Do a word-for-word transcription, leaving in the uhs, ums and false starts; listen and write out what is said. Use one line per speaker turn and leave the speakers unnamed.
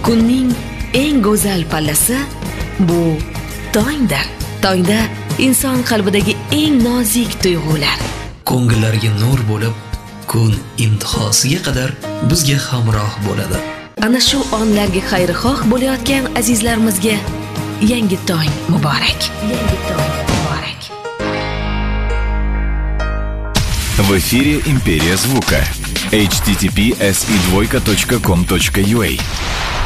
Kunning eng go'zal pallasi bu tongdir. Tongda inson qalbidagi eng nozik tuyg'ular
ko'ngillariga nur bo'lib, kun intihosiga qadar bizga hamroh bo'ladi.
Ana shu onlarga xayrixoh bo'layotgan azizlarimizga yangi tong muborak. Yangi tong muborak.
В эфире «Империя звука». эйч ти ти пи эс и двойка точка ком точка ю а.